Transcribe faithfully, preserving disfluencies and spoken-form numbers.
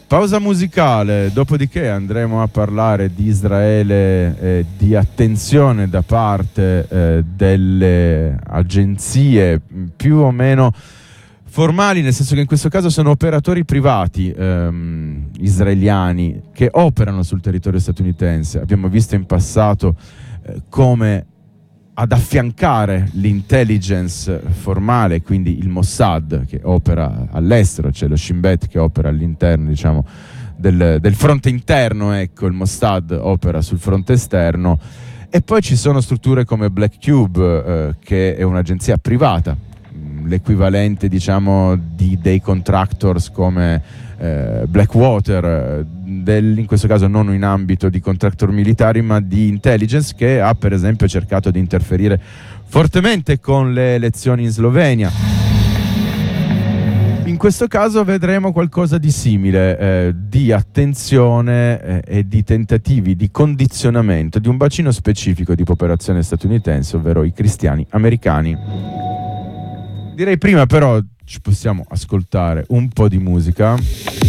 Pausa musicale, dopodiché andremo a parlare di Israele e di attenzione da parte eh, delle agenzie più o meno formali, nel senso che in questo caso sono operatori privati ehm, israeliani che operano sul territorio statunitense. Abbiamo visto in passato eh, come ad affiancare l'intelligence formale, quindi il Mossad che opera all'estero, c'è lo Shin Bet che opera all'interno, diciamo, del, del fronte interno, ecco, il Mossad opera sul fronte esterno, e poi ci sono strutture come Black Cube, eh, che è un'agenzia privata, l'equivalente, diciamo, di dei contractors come eh, Blackwater, del, in questo caso non in ambito di contractor militari ma di intelligence, che ha per esempio cercato di interferire fortemente con le elezioni in Slovenia. In questo caso vedremo qualcosa di simile, eh, di attenzione eh, e di tentativi di condizionamento di un bacino specifico di popolazione statunitense, ovvero i cristiani americani. Direi prima però ci possiamo ascoltare un po' di musica.